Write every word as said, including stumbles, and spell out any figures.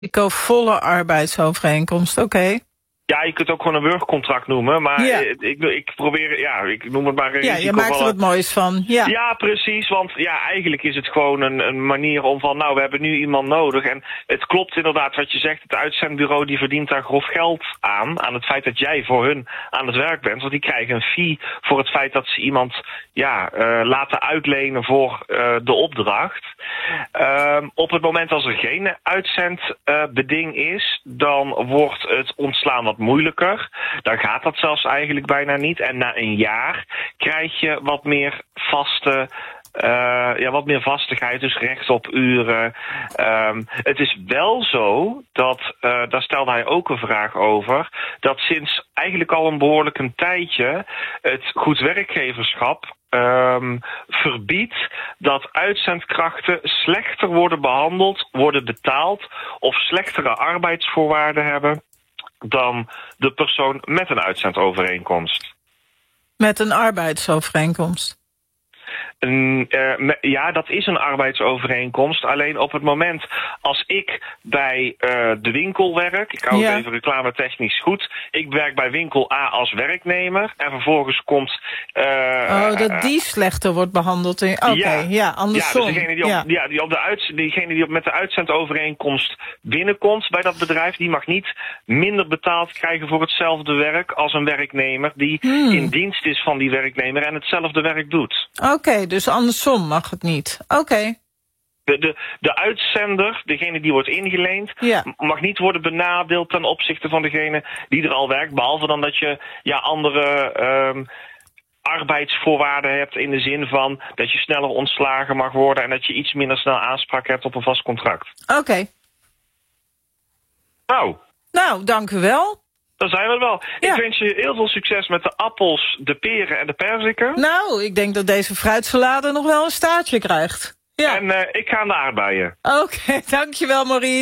Volle arbeidsovereenkomst, oké. Okay. Ja, je kunt het ook gewoon een werkcontract noemen, maar ja. ik, ik, ik probeer, ja, ik noem het maar een Ja, je maakt er wat moois van. Ja. ja, precies, want ja, eigenlijk is het gewoon een, een manier om van, nou, we hebben nu iemand nodig. En het klopt inderdaad wat je zegt, het uitzendbureau die verdient daar grof geld aan, aan het feit dat jij voor hun aan het werk bent. Want die krijgen een fee voor het feit dat ze iemand, ja, uh, laten uitlenen voor uh, de opdracht. Uh, op het moment als er geen uitzendbeding uh, is, dan wordt het ontslaan wat moeilijker. Dan gaat dat zelfs eigenlijk bijna niet. En na een jaar krijg je wat meer vaste... Uh, ja, wat meer vastigheid, dus recht op uren. Um, het is wel zo dat, uh, daar stelde hij ook een vraag over, dat sinds eigenlijk al een behoorlijk een tijdje het goed werkgeverschap um, verbiedt dat uitzendkrachten slechter worden behandeld, worden betaald of slechtere arbeidsvoorwaarden hebben dan de persoon met een uitzendovereenkomst. Met een arbeidsovereenkomst? Uh, me, ja, dat is een arbeidsovereenkomst. Alleen op het moment als ik bij uh, de winkel werk, ik hou het ja. even reclametechnisch goed, ik werk bij winkel A als werknemer en vervolgens komt... Uh, oh, dat die slechter wordt behandeld. Oké, okay, ja, ja, andersom. Ja, dus degene die, op, ja. Ja, die, op de uit, diegene die op met de uitzendovereenkomst binnenkomt bij dat bedrijf, die mag niet minder betaald krijgen voor hetzelfde werk als een werknemer die hmm. in dienst is van die werknemer en hetzelfde werk doet. Oké, okay, dus andersom mag het niet. Oké. Okay. De, de, de uitzender, degene die wordt ingeleend, ja. mag niet worden benadeeld ten opzichte van degene die er al werkt. Behalve dan dat je ja, andere um, arbeidsvoorwaarden hebt in de zin van dat je sneller ontslagen mag worden en dat je iets minder snel aanspraak hebt op een vast contract. Oké. Okay. Nou. Nou, dank u wel. Dan zijn we er wel. Ja. Ik wens je heel veel succes met de appels, de peren en de perziken. Nou, ik denk dat deze fruitsalade nog wel een staartje krijgt. Ja. En uh, ik ga aan de aardbeien. Oké, okay, dankjewel Maurice.